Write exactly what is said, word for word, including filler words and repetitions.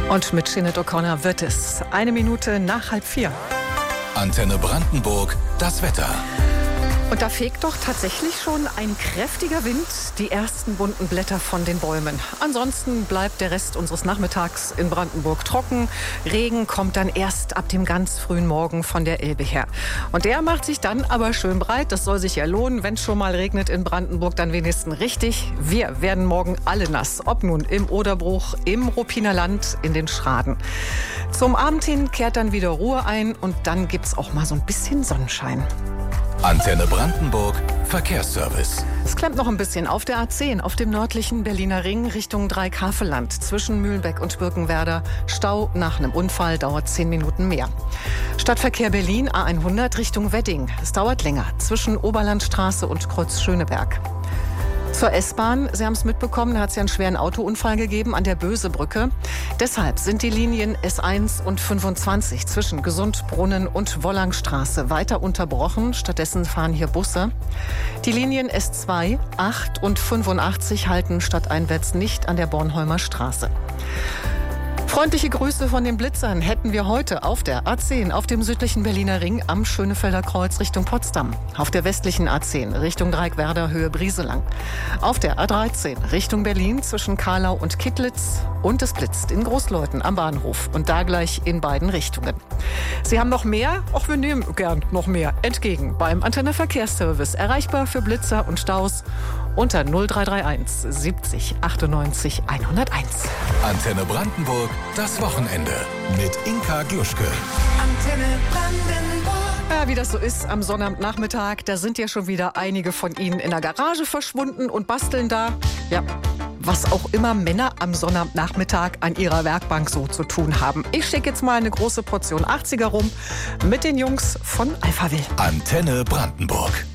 Und mit Sinead O'Connor wird es eine Minute nach halb vier. Antenne Brandenburg, das Wetter. Und da fegt doch tatsächlich schon ein kräftiger Wind die ersten bunten Blätter von den Bäumen. Ansonsten bleibt der Rest unseres Nachmittags in Brandenburg trocken. Regen kommt dann erst ab dem ganz frühen Morgen von der Elbe her. Und der macht sich dann aber schön breit. Das soll sich ja lohnen, wenn es schon mal regnet in Brandenburg, dann wenigstens richtig. Wir werden morgen alle nass, ob nun im Oderbruch, im Ruppiner Land, in den Schraden. Zum Abend hin kehrt dann wieder Ruhe ein und dann gibt's auch mal so ein bisschen Sonnenschein. Antenne Brandenburg, Verkehrsservice. Es klemmt noch ein bisschen auf der A zehn, auf dem nördlichen Berliner Ring Richtung Dreikafelland. Zwischen Mühlenbeck und Birkenwerder. Stau nach einem Unfall, dauert zehn Minuten mehr. Stadtverkehr Berlin, A hundert Richtung Wedding. Es dauert länger, zwischen Oberlandstraße und Kreuz Schöneberg. Zur S-Bahn, Sie haben es mitbekommen, da hat es ja einen schweren Autounfall gegeben an der Bösebrücke. Deshalb sind die Linien S eins und fünfundzwanzig zwischen Gesundbrunnen und Wollangstraße weiter unterbrochen. Stattdessen fahren hier Busse. Die Linien S zwei, acht und fünfundachtzig halten stadteinwärts nicht an der Bornholmer Straße. Freundliche Grüße von den Blitzern hätten wir heute auf der A zehn auf dem südlichen Berliner Ring am Schönefelder Kreuz Richtung Potsdam. Auf der westlichen A zehn Richtung Dreieckwerder Höhe Brieselang. Auf der A dreizehn Richtung Berlin zwischen Karlau und Kittlitz. Und es blitzt in Großleuthen am Bahnhof und da gleich in beiden Richtungen. Sie haben noch mehr? Auch wir nehmen gern noch mehr entgegen beim Antenne Verkehrsservice. Erreichbar für Blitzer und Staus unter null drei drei eins siebzig achtundneunzig hunderteins. Antenne Brandenburg, das Wochenende mit Inka Gluschke. Antenne Brandenburg. Ja, wie das so ist am Sonnabendnachmittag, da sind ja schon wieder einige von Ihnen in der Garage verschwunden und basteln da, ja, was auch immer Männer am Sonnabendnachmittag an ihrer Werkbank so zu tun haben. Ich schicke jetzt mal eine große Portion achtziger rum mit den Jungs von Alphaville. Antenne Brandenburg.